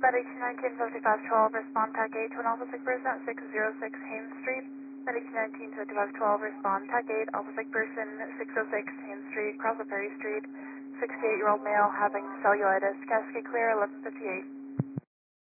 Medic 195512, respond tag 8 to an Alpha Sick person at 606 Haines Street. Medic 195512, respond tag 8, Alpha Sick person 606 Haines Street, across the Perry Street. 68-year-old male having cellulitis. Cascade clear, 1158.